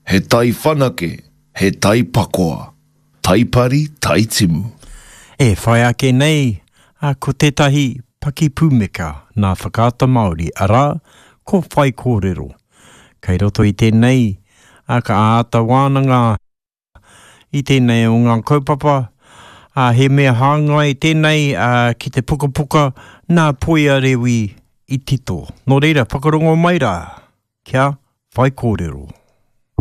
he tai whanake, he tai pakoa, taipari, tai timu. E whai ake nei, ko tētahi paki pūmeka nā whakaata Māori, arā, ko whai kōrero. Kei roto i tēnei, ka aata wānanga i tēnei o ngā kaupapa, he mea hāngai tēnei ki te puka nā poia rewi i tito. Nō reira, whakarongo mai rā, kia whai kōrero.